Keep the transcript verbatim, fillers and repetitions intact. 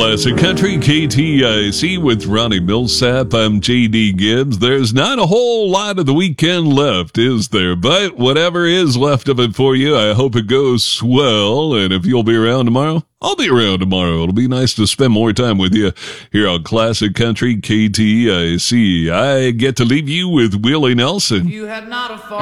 Classic Country, K T I C with Ronnie Millsap. I'm J D Gibbs. There's not a whole lot of the weekend left, is there? But whatever is left of it for you, I hope it goes swell. And if you'll be around tomorrow, I'll be around tomorrow. It'll be nice to spend more time with you here on Classic Country, K T I C. I get to leave you with Willie Nelson. You had not a far